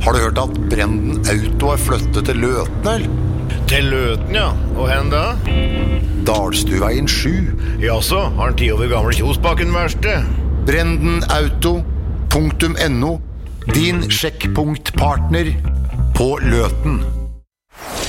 Har du hørt at Brenden Auto har flyttet til Løten, eller? Til Løten, ja. Og hen da? Dalstuveien 7. Jaså, har han 10 år gamle Kjosbakken verste? BrendenAuto.no. Din sjekkpunktpartner på Løten.